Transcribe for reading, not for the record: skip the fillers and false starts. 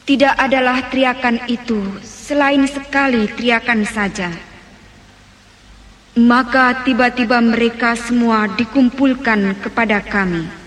Tidak adalah teriakan itu selain sekali teriakan saja. Maka tiba-tiba mereka semua dikumpulkan kepada kami.